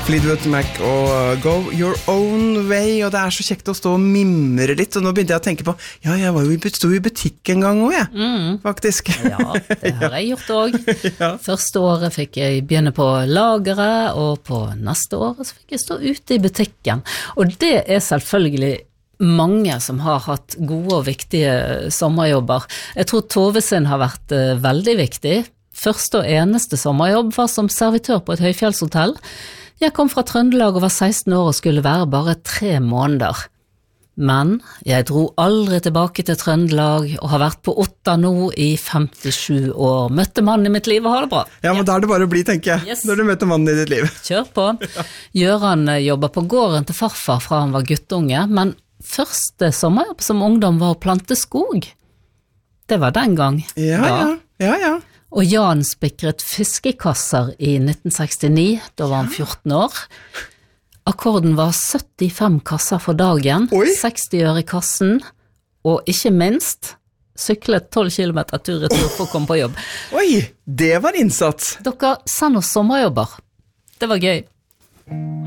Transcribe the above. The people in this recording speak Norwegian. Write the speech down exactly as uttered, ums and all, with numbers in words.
Fleetwood Mac og Go Your Own Way, og det er så kjekt å stå og mimre litt, og nå begynte jeg å tenke på, ja, jeg var jo i, stod i butikk en gang også, jeg, mm. faktisk. Ja, det har jeg gjort også. Ja. Første året fikk jeg begynne på lageret, og på neste år så fikk jeg stå ute i butikken. Og det er selvfølgelig mange som har hatt gode og viktige sommerjobber. Jeg tror Tove sin har vært uh, veldig viktig. Første og eneste sommerjobb var som servitør på et høyfjellshotell. Jeg kom fra Trøndelag og var seksten år og skulle være bare tre måneder. Men jeg dro aldri tilbake til Trøndelag og har vært på Otta nå i femtisju år. Møtte mannen i mitt liv og har det bra. Ja, men ja. Da er det bare å bli, tenker jeg, yes. Når du møter mannen i ditt liv. Kjør på. Ja. Gjøran jobber på gården til farfar fra han var guttunge, men første sommerjobb som ungdom var å plante skog. Det var den gang. Ja, ja, ja, ja. Og Jan spikret fiskekasser i nitten sekstini, da var han fjorten år. Akkorden var syttifem kasser for dagen, Oi. seksti øre i kassen, og ikke minst syklet tolv kilometer tur-retur for å komme på jobb. Oi, det var innsats! Dere send oss sommerjobber. Det var gøy.